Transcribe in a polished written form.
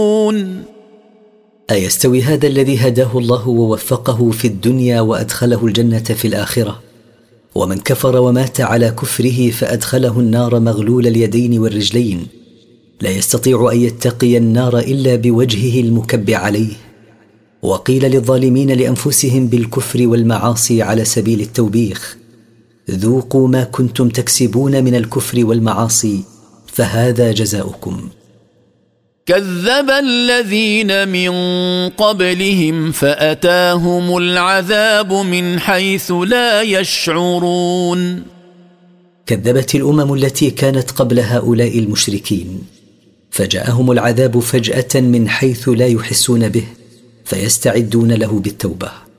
أيستوي هذا الذي هداه الله ووفقه في الدنيا وأدخله الجنة في الآخرة، ومن كفر ومات على كفره فأدخله النار مغلول اليدين والرجلين، لا يستطيع أن يتقي النار إلا بوجهه المكب عليه؟ وقيل للظالمين لأنفسهم بالكفر والمعاصي على سبيل التوبيخ: ذوقوا ما كنتم تكسبون من الكفر والمعاصي فهذا جزاؤكم. كذب الذين من قبلهم فأتاهم العذاب من حيث لا يشعرون. كذبت الأمم التي كانت قبل هؤلاء المشركين، فجاءهم العذاب فجأة من حيث لا يحسون به، فيستعدون له بالتوبة.